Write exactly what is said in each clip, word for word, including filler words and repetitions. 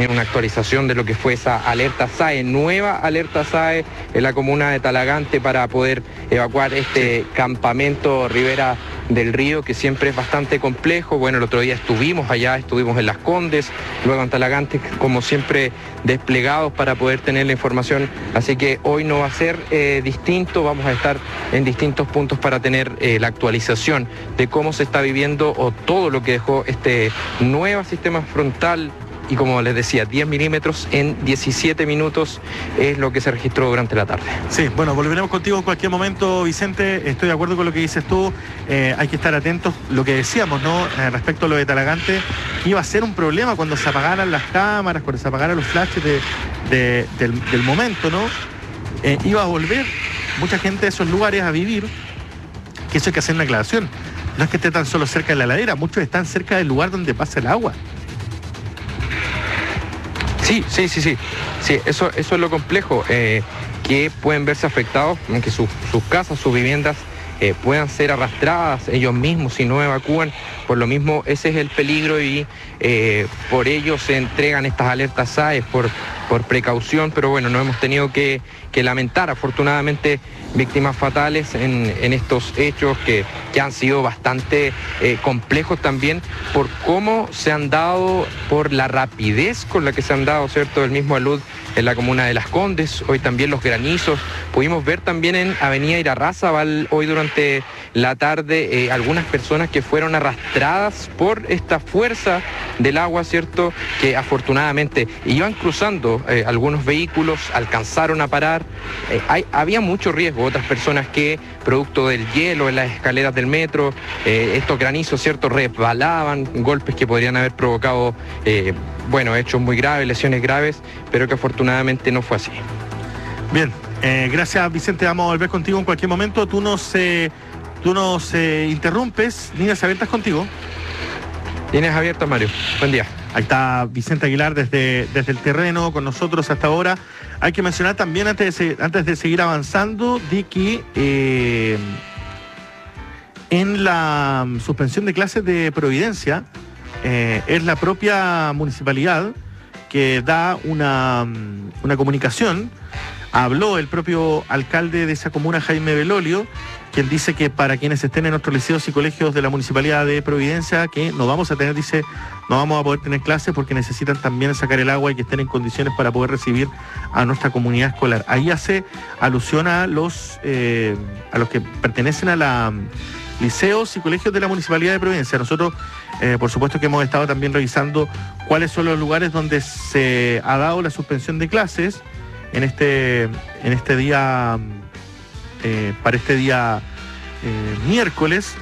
tener una actualización de lo que fue esa alerta S A E, nueva alerta S A E en la comuna de Talagante para poder evacuar este campamento Ribera del Río, que siempre es bastante complejo. Bueno, el otro día estuvimos allá, estuvimos en Las Condes, luego en Talagante, como siempre desplegados para poder tener la información, así que hoy no va a ser eh, distinto, vamos a estar en distintos puntos para tener eh, la actualización de cómo se está viviendo o todo lo que dejó este nuevo sistema frontal. Y como les decía, diez milímetros en diecisiete minutos es lo que se registró durante la tarde. Sí, bueno, volveremos contigo en cualquier momento, Vicente. Estoy de acuerdo con lo que dices tú. Eh, hay que estar atentos. Lo que decíamos, ¿no? Eh, respecto a lo de Talagante, iba a ser un problema cuando se apagaran las cámaras, cuando se apagaran los flashes de, de, del, del momento, ¿no? Eh, iba a volver mucha gente de esos lugares a vivir, que eso hay que hacer una aclaración. No es que esté tan solo cerca de la ladera, muchos están cerca del lugar donde pasa el agua. Sí, sí, sí, sí, sí, eso, eso es lo complejo, eh, que pueden verse afectados, que su, sus casas, sus viviendas eh, puedan ser arrastradas ellos mismos si no evacúan. Por lo mismo, ese es el peligro y eh, por ello se entregan estas alertas S A E por, por precaución, pero bueno, no hemos tenido que, que lamentar, afortunadamente, víctimas fatales en, en estos hechos que, que han sido bastante eh, complejos también por cómo se han dado, por la rapidez con la que se han dado, ¿cierto?, el mismo alud en la comuna de Las Condes, hoy también los granizos. Pudimos ver también en Avenida Irarrázaval hoy durante la tarde eh, algunas personas que fueron arrastradas por esta fuerza del agua, ¿cierto?, que afortunadamente iban cruzando eh, algunos vehículos, alcanzaron a parar. Eh, hay, había mucho riesgo, otras personas que, producto del hielo en las escaleras del metro, eh, estos granizos, ¿cierto?, resbalaban, golpes que podrían haber provocado, eh, bueno, hechos muy graves, lesiones graves, pero que afortunadamente no fue así. Bien, eh, gracias, Vicente, vamos a volver contigo en cualquier momento. Tú nos, eh, tú nos eh, interrumpes, líneas abiertas contigo. Líneas abiertas, Mario. Buen día. Ahí está Vicente Aguilar desde, desde el terreno con nosotros hasta ahora. Hay que mencionar también, antes de, antes de seguir avanzando, de que eh, en la suspensión de clases de Providencia eh, es la propia municipalidad que da una, una comunicación. Habló el propio alcalde de esa comuna, Jaime Belolio, quien dice que para quienes estén en nuestros liceos y colegios de la Municipalidad de Providencia, que no vamos a tener, dice, no vamos a poder tener clases porque necesitan también sacar el agua y que estén en condiciones para poder recibir a nuestra comunidad escolar. Ahí hace alusión a los, eh, a los que pertenecen a la liceos y colegios de la Municipalidad de Providencia. Nosotros, eh, por supuesto que hemos estado también revisando cuáles son los lugares donde se ha dado la suspensión de clases en este, en este día... Eh, para este día eh, miércoles.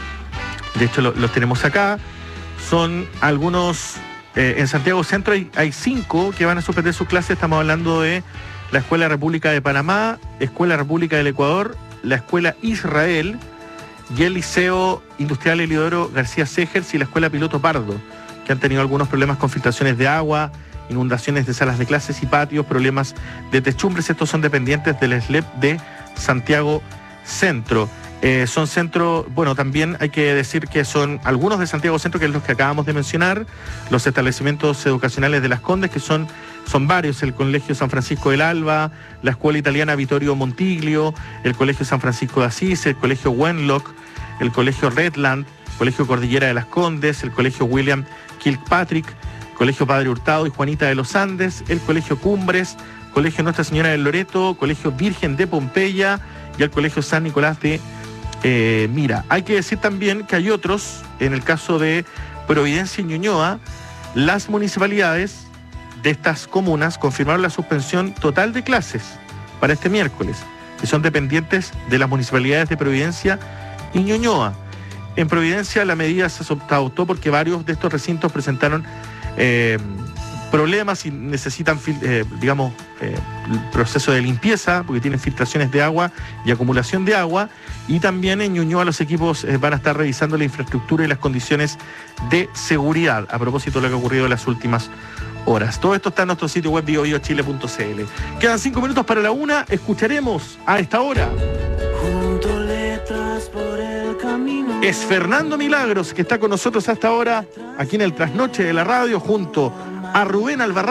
De hecho lo, los tenemos acá. Son algunos, eh, en Santiago Centro hay, hay cinco que van a suspender sus clases. Estamos hablando de la Escuela República de Panamá, Escuela República del Ecuador, la Escuela Israel y el Liceo Industrial Eliodoro García Segers y la Escuela Piloto Pardo, que han tenido algunos problemas con filtraciones de agua, inundaciones de salas de clases y patios, problemas de techumbres. Estos son dependientes del S L E P de Santiago Centro. Eh, son centros, bueno, también hay que decir que son algunos de Santiago Centro, que es los que acabamos de mencionar, los establecimientos educacionales de Las Condes, que son, son varios: el Colegio San Francisco del Alba, la Escuela Italiana Vittorio Montiglio, el Colegio San Francisco de Asís, el Colegio Wenlock, el Colegio Redland, el Colegio Cordillera de Las Condes, el Colegio William Kilpatrick, Colegio Padre Hurtado y Juanita de los Andes, el Colegio Cumbres, Colegio Nuestra Señora del Loreto, Colegio Virgen de Pompeya y el Colegio San Nicolás de eh, Mira. Hay que decir también que hay otros, en el caso de Providencia y Ñuñoa, las municipalidades de estas comunas confirmaron la suspensión total de clases para este miércoles, que son dependientes de las municipalidades de Providencia y Ñuñoa. En Providencia la medida se adoptó porque varios de estos recintos presentaron eh, problemas y necesitan, eh, digamos, eh, el proceso de limpieza, porque tienen filtraciones de agua y acumulación de agua. Y también en Ñuñoa los equipos eh, van a estar revisando la infraestructura y las condiciones de seguridad, a propósito de lo que ha ocurrido en las últimas horas. Todo esto está en nuestro sitio web bio bio chile punto c l. Quedan cinco minutos para la una. Escucharemos a esta hora. Junto letras por el camino. Es Fernando Milagros, que está con nosotros hasta ahora, aquí en el Trasnoche de la Radio, junto a Rubén Albarrán.